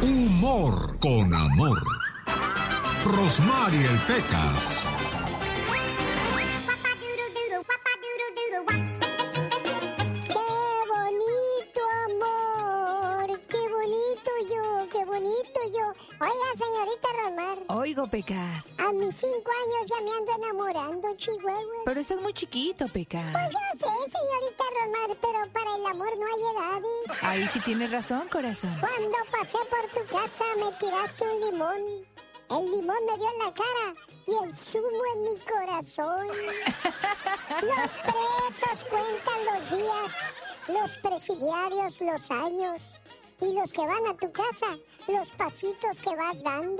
Humor con amor. Rosmarie el Pecas. Hola, señorita Rosmar. Oigo, Pecas. A mis 5 años ya me ando enamorando, chihuahuas. Pero estás muy chiquito, Pecas. Pues ya sé, señorita Rosmar, pero para el amor no hay edades. Ahí sí tienes razón, corazón. Cuando pasé por tu casa me tiraste un limón. El limón me dio en la cara y el zumo en mi corazón. Los presos cuentan los días, los presidiarios los años. Y los que van a tu casa, los pasitos que vas dando.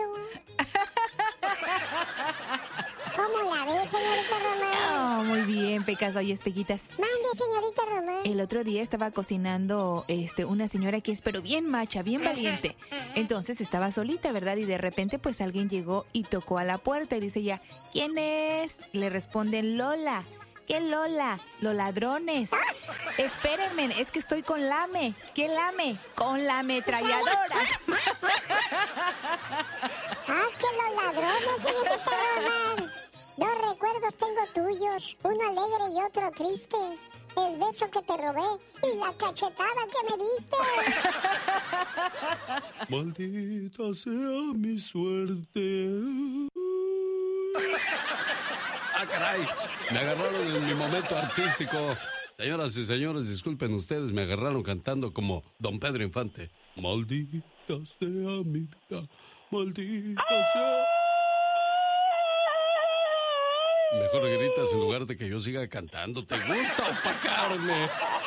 ¿Cómo la ves, señorita Román? Oh, muy bien, Pecas. Oye, Pequitas. Mande, señorita Román. El otro día estaba cocinando una señora que es pero bien macha, bien valiente. Entonces estaba solita, ¿verdad? Y de repente pues alguien llegó y tocó a la puerta y dice ella, ¿quién es? Le responden, Lola. ¿Qué Lola? Los ladrones. Espérenme, es que estoy con Lame. ¿Qué Lame? Con la ametralladora. Que los ladrones, señorita Román. Dos recuerdos tengo tuyos, uno alegre y otro triste. El beso que te robé y la cachetada que me diste. Maldita sea mi suerte. ¡Ah, caray! Me agarraron en mi momento artístico. Señoras y señores, disculpen ustedes, me agarraron cantando como Don Pedro Infante. Maldita sea mi vida, maldita sea... Mejor gritas en lugar de que yo siga cantando. ¿Te gusta opacarme?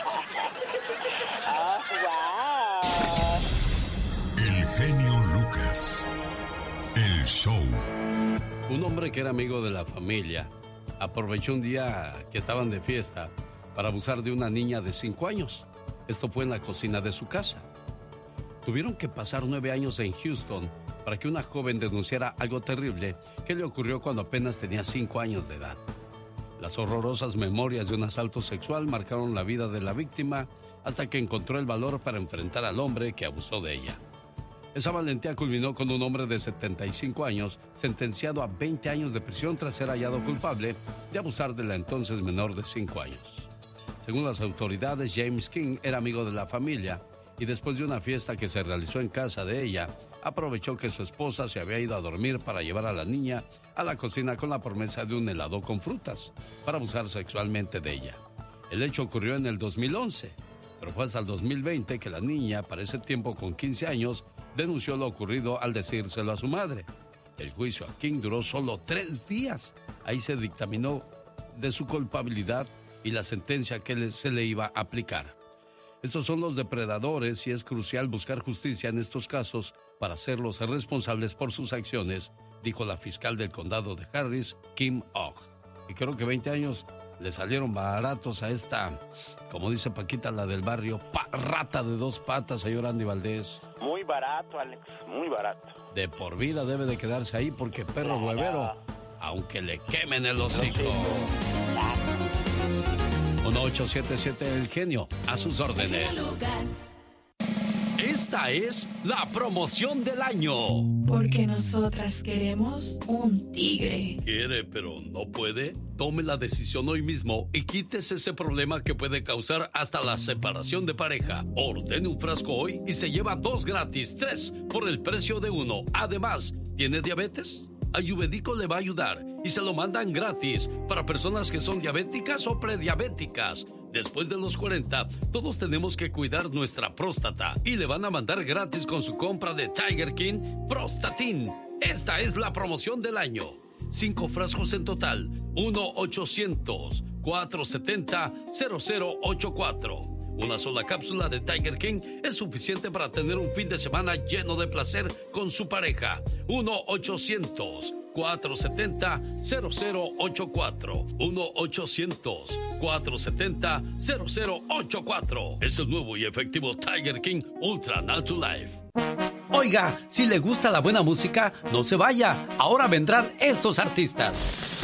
El genio Lucas. El show. Un hombre que era amigo de la familia aprovechó un día que estaban de fiesta para abusar de una niña de 5 años. Esto fue en la cocina de su casa. Tuvieron que pasar 9 años en Houston para que una joven denunciara algo terrible que le ocurrió cuando apenas tenía 5 años de edad. Las horrorosas memorias de un asalto sexual marcaron la vida de la víctima hasta que encontró el valor para enfrentar al hombre que abusó de ella. Esa valentía culminó con un hombre de 75 años sentenciado a 20 años de prisión tras ser hallado culpable de abusar de la entonces menor de 5 años. Según las autoridades, James King era amigo de la familia y después de una fiesta que se realizó en casa de ella, aprovechó que su esposa se había ido a dormir para llevar a la niña a la cocina con la promesa de un helado con frutas para abusar sexualmente de ella. El hecho ocurrió en el 2011, pero fue hasta el 2020 que la niña, para ese tiempo con 15 años, denunció lo ocurrido al decírselo a su madre. El juicio a King duró solo 3 días. Ahí se dictaminó de su culpabilidad y la sentencia que se le iba a aplicar. Estos son los depredadores y es crucial buscar justicia en estos casos para hacerlos responsables por sus acciones, dijo la fiscal del condado de Harris, Kim Ogg. Y creo que 20 años le salieron baratos a esta, como dice Paquita, la del barrio, rata de 2 patas, señor Andy Valdés. Muy barato, Alex, muy barato. De por vida debe de quedarse ahí porque perro huevero, aunque le quemen el hocico. 1877 El Genio, a sus órdenes. Esta es la promoción del año. Porque nosotras queremos un tigre. ¿Quiere pero no puede? Tome la decisión hoy mismo y quítese ese problema que puede causar hasta la separación de pareja. Ordene un frasco hoy y se lleva 2 gratis, 3 por el precio de 1. Además, ¿tiene diabetes? Ayurvédico le va a ayudar y se lo mandan gratis para personas que son diabéticas o prediabéticas. Después de los 40, todos tenemos que cuidar nuestra próstata y le van a mandar gratis con su compra de Tiger King Prostatin. Esta es la promoción del año. 5 frascos en total. 1-800-470-0084. Una sola cápsula de Tiger King es suficiente para tener un fin de semana lleno de placer con su pareja. 1-800-470-0084. 1-800-470-0084. Es el nuevo y efectivo Tiger King Ultra Natural Life. Oiga, si le gusta la buena música, no se vaya. Ahora vendrán estos artistas.